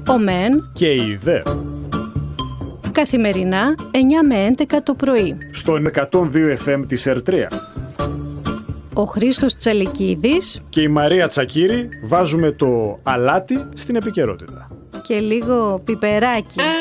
ο ΜΕΝ και η ΔΕ. Καθημερινά 9 με 11 το πρωί. Στο 102 FM της Ερτρία. Ο Χρήστος Τσαλικίδης Και η Μαρία Τσακύρη βάζουμε το αλάτι στην επικαιρότητα. και λίγο πιπεράκι.